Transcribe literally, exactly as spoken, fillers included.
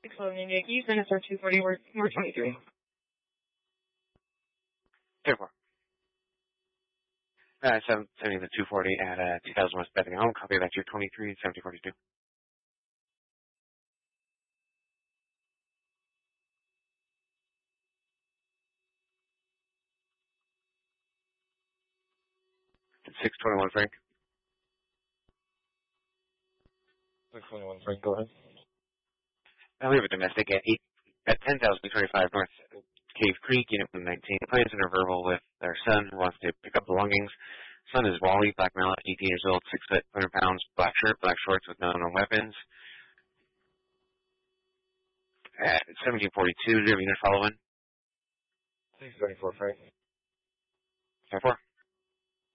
six eleven Yankees, minutes are two forty, we're, we're twenty-three. two four. Uh, seven, sending the two forty at uh, two thousand West Bethany Home. Copy that, you're twenty-three, seventy forty-two. six twenty-one, Frank. six twenty-one, Frank, go ahead. Uh, we have a domestic at eight at ten thousand twenty-five North Cave Creek, Unit one nineteen. Plans in a verbal with their son who wants to pick up belongings. Son is Wally, black male, eighteen years old, six foot, one hundred pounds, black shirt, black shorts with no known weapons. At seventeen forty-two, do you have a unit following? six twenty-four, Frank. ten four.